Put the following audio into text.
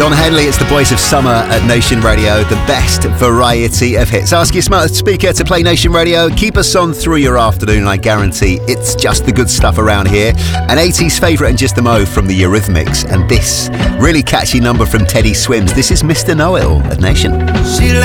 Don Henley, it's the Boys of Summer at Nation Radio, the best variety of hits. Ask your smart speaker to play Nation Radio. Keep us on through your afternoon, and I guarantee it's just the good stuff around here. An 80s favourite and just a mo from the Eurythmics, and this really catchy number from Teddy Swims. This is Mr. Know-It-All at Nation.